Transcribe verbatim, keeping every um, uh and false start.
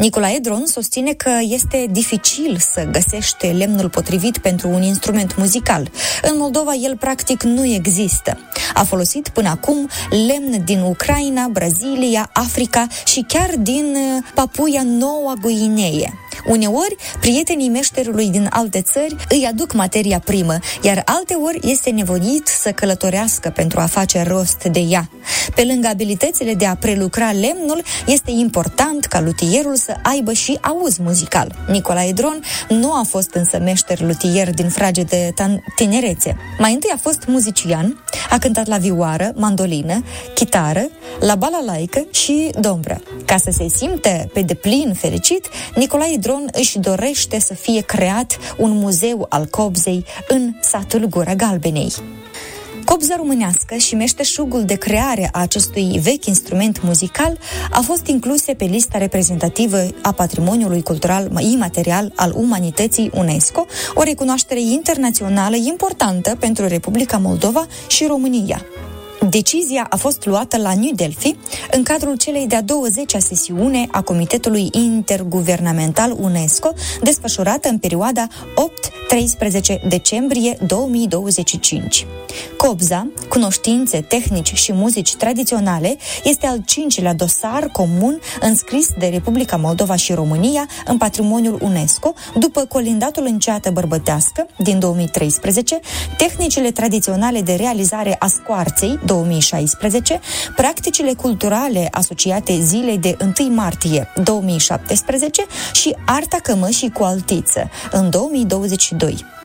Nicolae Dron susține că este dificil să găsești lemnul potrivit pentru un instrument muzical. În Moldova el practic nu există. A folosit până acum lemn din Ucraina, Brazilia, Africa și chiar din Papuia Noua Guinee. Uneori, prietenii meșterului din alte țări îi aduc materia primă, iar alteori este nevoit să călătorească pentru a face rost de ea. Pe lângă abilitățile de a prelucra lemnul, este important ca luthierul să aibă și auz muzical. Nicolae Dron nu a fost însă meșter luthier din frage de tinerețe. Mai întâi a fost muzician, a cântat la vioară, mandolină, chitară, la balalaică și dombră. Ca să se simte pe deplin fericit, Nicolae Dron își dorește să fie creat un muzeu al cobzei în satul Gura Galbenei. Cobza românească și meșteșugul de creare a acestui vechi instrument muzical a fost incluse pe lista reprezentativă a patrimoniului cultural imaterial al umanității UNESCO, o recunoaștere internațională importantă pentru Republica Moldova și România. Decizia a fost luată la New Delhi în cadrul celei de-a douăzecea sesiune a Comitetului Interguvernamental UNESCO, desfășurată în perioada opt treisprezece decembrie două mii douăzeci și cinci. Cobza, cunoștințe, tehnici și muzici tradiționale, este al cincilea dosar comun înscris de Republica Moldova și România în patrimoniul UNESCO, după colindatul în ceată bărbătească din două mii treisprezece, tehnicile tradiționale de realizare a scoarței două mii șaisprezece, practicile culturale asociate zilei de întâi martie două mii șaptesprezece și arta cămășii cu altiță în două mii douăzeci și doi.